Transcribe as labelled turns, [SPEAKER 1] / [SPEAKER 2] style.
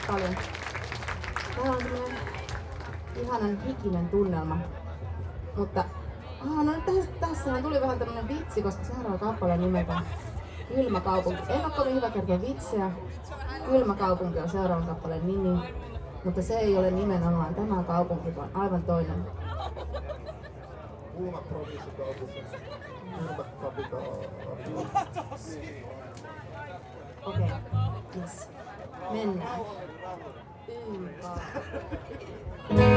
[SPEAKER 1] paljon. Täällä on semmonen ihanan hikinen tunnelma. Mutta no tässähän tuli vähän tämmönen vitsi, koska seuraava kappale nimeltään Kylmä kaupunki. En oo kovin hyvä kertoa vitsejä. Kylmä kaupunki on seuraavan kappaleen nimi. Mutta se ei ole nimenomaan tämä kaupunki, vaan aivan toinen.
[SPEAKER 2] Kuuma provinssikaupunki. Kylmä kapitaali.
[SPEAKER 1] Okei, yes. Mennään.